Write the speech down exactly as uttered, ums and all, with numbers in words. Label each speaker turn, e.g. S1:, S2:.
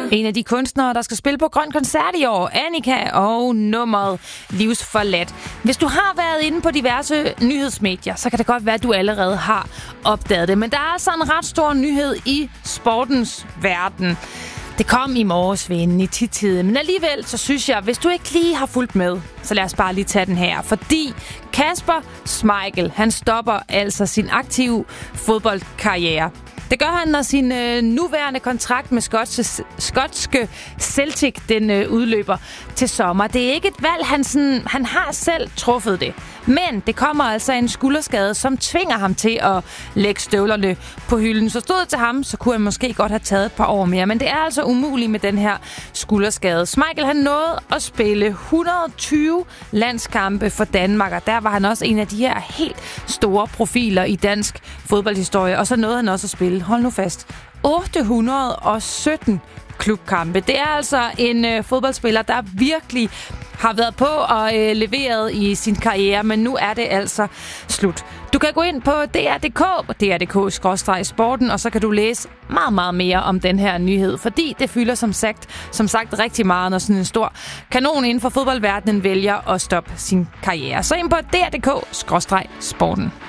S1: En af de kunstnere, der skal spille på Grøn Koncert i år, Annika, og nummeret Livsforladt. Hvis du har været inde på diverse nyhedsmedier, så kan det godt være, at du allerede har opdaget det. Men der er altså en ret stor nyhed i sportens verden. Det kom i morges ved en i titiden, men alligevel så synes jeg, hvis du ikke lige har fulgt med, så lad os bare lige tage den her. Fordi Kasper Schmeichel, han stopper altså sin aktive fodboldkarriere. Det gør han, når sin øh, nuværende kontrakt med skotske, skotske Celtic den øh, udløber til sommer. Det er ikke et valg, han, sådan, han har selv truffet det. Men det kommer altså en skulderskade, som tvinger ham til at lægge støvlerne på hylden. Så stod det til ham, så kunne han måske godt have taget et par år mere. Men det er altså umuligt med den her skulderskade. Schmeichel, han nåede at spille et hundrede og tyve landskampe for Danmark, og der var han også en af de her helt store profiler i dansk fodboldhistorie. Og så nåede han også at spille, hold nu fast, otte hundrede og sytten klubkampe. Det er altså en øh, fodboldspiller, der virkelig har været på og øh, leveret i sin karriere, men nu er det altså slut. Du kan gå ind på D R punktum d k, d r punktum d k skråstreg sporten, og så kan du læse meget, meget mere om den her nyhed, fordi det fylder som sagt, som sagt rigtig meget, når sådan en stor kanon inden for fodboldverdenen vælger at stoppe sin karriere. Så ind på D R punktum d k skråstreg sporten.